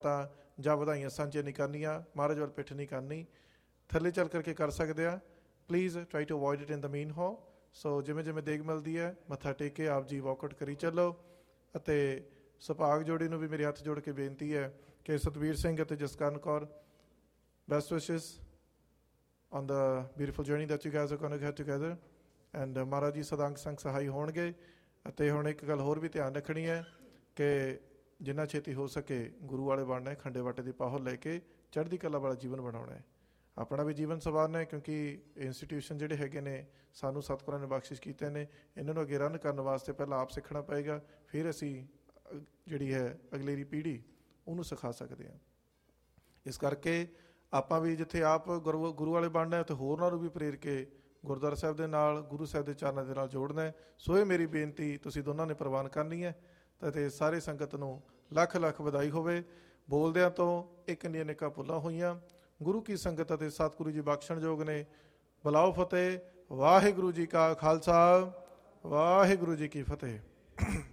ਜਾਂ ਵਧਾਈਆਂ ਸਾਂਝੀਆਂ ਨਹੀਂ ਕਰਨੀਆਂ, ਮਹਾਰਾਜ ਵੱਲ ਪਿੱਠ ਨਹੀਂ ਕਰਨੀ, ਥੱਲੇ ਚੱਲ ਕਰਕੇ ਕਰ ਸਕਦੇ ਆ। Please try to avoid it in the main ਹਾਲ। ਸੋ ਜਿਵੇਂ ਜਿਵੇਂ ਦੇਗ ਮਿਲਦੀ ਹੈ ਮੱਥਾ ਟੇਕ ਕੇ ਆਪ ਜੀ ਵਾਕਆਊਟ ਕਰੀ ਚੱਲੋ। ਅਤੇ ਸੁਭਾਗ ਜੋੜੀ ਨੂੰ ਵੀ ਮੇਰੇ ਹੱਥ ਜੋੜ ਕੇ ਬੇਨਤੀ ਹੈ ਕਿ ਸਤਵੀਰ ਸਿੰਘ ਅਤੇ Jaskaran Kaur, best ਵਿਸ਼ਿਸ on the beautiful journey that you guys are going to get together, and Maharaj ji ਸਦਾੰਗ ਸੰਗ ਸਹਾਈ ਹੋਣਗੇ। ਅਤੇ ਹੁਣ ਇੱਕ ਗੱਲ ਹੋਰ ਵੀ ਧਿਆਨ ਰੱਖਣੀ ਹੈ ਕਿ ਜਿੰਨਾ ਛੇਤੀ ਹੋ ਸਕੇ ਗੁਰੂ ਵਾਲੇ ਬਣਨਾ ਹੈ, ਖੰਡੇ ਬਾਟੇ ਦੀ ਪਾਹੋ ਲੈ ਕੇ ਚੜ੍ਹਦੀ ਕਲਾ ਵਾਲਾ ਜੀਵਨ ਬਣਾਉਣਾ ਹੈ, ਆਪਣਾ ਵੀ ਜੀਵਨ ਸਵਾਰਨਾ ਹੈ। ਕਿਉਂਕਿ ਇੰਸਟੀਟਿਊਸ਼ਨ ਜਿਹੜੇ ਹੈਗੇ ਨੇ ਸਾਨੂੰ ਸਤਿਗੁਰਾਂ ਨੇ ਬਖਸ਼ਿਸ਼ ਕੀਤੇ ਨੇ, ਇਹਨਾਂ ਨੂੰ ਅੱਗੇ ਰਨ ਕਰਨ ਵਾਸਤੇ ਪਹਿਲਾਂ ਆਪ ਸਿੱਖਣਾ ਪਏਗਾ, ਫਿਰ ਅਸੀਂ ਜਿਹੜੀ ਹੈ ਅਗਲੇਰੀ ਪੀੜ੍ਹੀ ਉਹਨੂੰ ਸਿਖਾ ਸਕਦੇ ਹਾਂ। ਇਸ ਕਰਕੇ ਆਪਾਂ ਵੀ ਜਿੱਥੇ ਆਪ ਗੁਰੂ ਵਾਲੇ ਬਣਨਾ ਹੈ, ਉੱਥੇ ਹੋਰਨਾਂ ਨੂੰ ਵੀ ਪ੍ਰੇਰ ਕੇ ਗੁਰਦੁਆਰਾ ਸਾਹਿਬ ਦੇ ਨਾਲ, ਗੁਰੂ ਸਾਹਿਬ ਦੇ ਚਰਨਾਂ ਦੇ ਨਾਲ ਜੋੜਨਾ ਹੈ। ਸੋ ਇਹ ਮੇਰੀ ਬੇਨਤੀ ਤੁਸੀਂ ਦੋਨਾਂ ਨੇ ਪ੍ਰਵਾਨ ਕਰਨੀ ਹੈ। ਅਤੇ ਸਾਰੇ ਸੰਗਤ ਨੂੰ ਲੱਖ ਲੱਖ ਵਧਾਈ ਹੋਵੇ। ਬੋਲਦਿਆਂ ਤੋਂ ਇੱਕ ਦੀਆਂ ਅਨੇਕਾਂ ਭੁੱਲਾਂ ਹੋਈਆਂ। ਗੁਰੂ ਕੀ ਸੰਗਤ ਅਤੇ ਸਤਿਗੁਰੂ ਜੀ ਬਖਸ਼ਣਯੋਗ ਨੇ। ਬੁਲਾਓ ਫਤਿਹ। ਵਾਹਿਗੁਰੂ ਜੀ ਕਾ ਖਾਲਸਾ, ਵਾਹਿਗੁਰੂ ਜੀ ਕੀ ਫਤਿਹ।